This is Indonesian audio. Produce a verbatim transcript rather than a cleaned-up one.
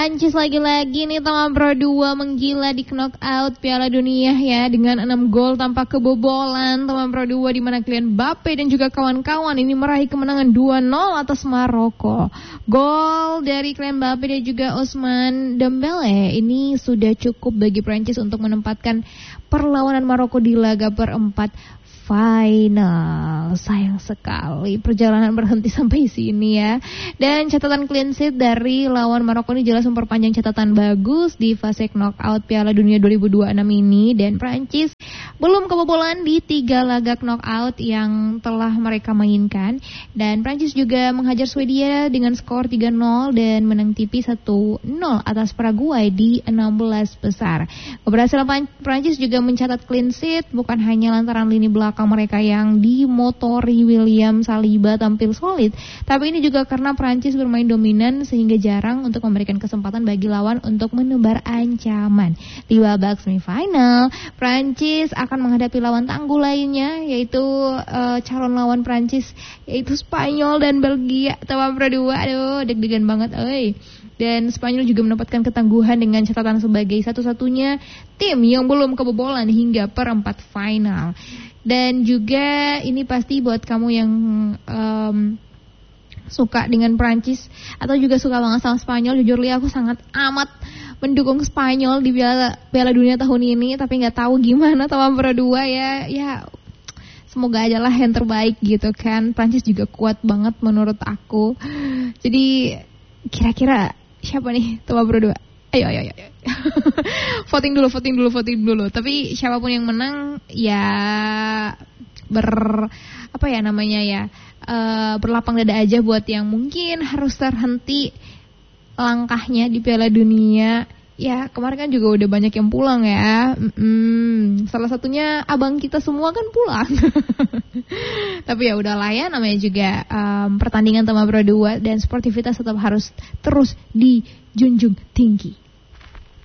Prancis lagi-lagi nih Tama Pro dua menggila di knockout Piala Dunia ya dengan enam gol tanpa kebobolan. Tama Pro dua di mana Kylian Mbappe dan juga kawan-kawan ini meraih kemenangan dua nol atas Maroko. Gol dari Kylian Mbappe dan juga Ousmane Dembélé ini sudah cukup bagi Prancis untuk menempatkan perlawanan Maroko di laga perempat final. Sayang sekali perjalanan berhenti sampai sini ya. Dan catatan clean sheet dari lawan Maroko ini jelas memperpanjang catatan bagus di fase knockout Piala Dunia dua ribu dua puluh enam ini. Dan Prancis belum kebobolan di tiga laga knockout yang telah mereka mainkan. Dan Prancis juga menghajar Swedia dengan skor tiga nol dan menang tipis satu nol atas Paraguay di enam belas besar. Keberhasilan Prancis juga mencatat clean sheet bukan hanya lantaran lini belakang mereka yang dimotori William Saliba tampil solid, tapi ini juga karena Prancis bermain dominan sehingga jarang untuk memberikan kesempatan bagi lawan untuk menebar ancaman. Di babak semifinal, Prancis akan menghadapi lawan tangguh lainnya yaitu uh, calon lawan Prancis yaitu Spanyol dan Belgia. Tama Pro dua, aduh deg-degan banget, oi. Dan Spanyol juga mendapatkan ketangguhan dengan catatan sebagai satu-satunya tim yang belum kebobolan hingga perempat final. Dan juga ini pasti buat kamu yang um, suka dengan Prancis atau juga suka banget sama Spanyol, jujur li aku sangat amat mendukung Spanyol di Piala, Piala Dunia tahun ini, tapi nggak tahu gimana Tama Pro dua ya, ya semoga aja lah yang terbaik gitu kan. Prancis juga kuat banget menurut aku. Jadi kira-kira siapa nih Tama Pro dua? Ayo, ayo, ayo. voting dulu, voting dulu, voting dulu. Tapi siapapun yang menang, ya ber apa ya namanya ya, uh, berlapang dada aja buat yang mungkin harus terhenti langkahnya di Piala Dunia. Ya kemarin kan juga udah banyak yang pulang ya. Mm-mm. Salah satunya abang kita semua kan pulang. Tapi ya udahlah ya, namanya juga um, pertandingan Tama Pro dua dan sportivitas tetap harus terus dijunjung tinggi.